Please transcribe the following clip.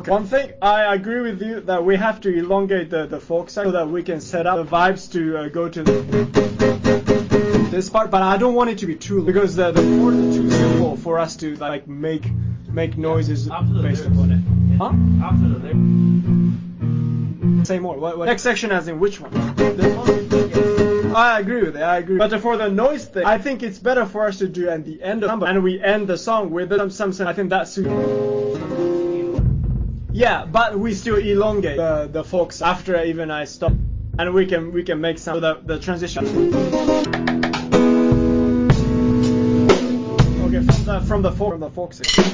Okay. One thing, I agree with you that we have to elongate the folk section so that we can set up the vibes to go to this part, but I don't want it to be too long because the chords are too simple for us to like make noises based upon it. Huh? After the lyrics. Say more. What next section as in which one? I agree with it. I agree. But for the noise thing, I think it's better for us to do at the end of the and we end the song with some. I think that suits. Yeah, but we still elongate the folks after even I stop, and we can make some the transition. Okay, from the folk section.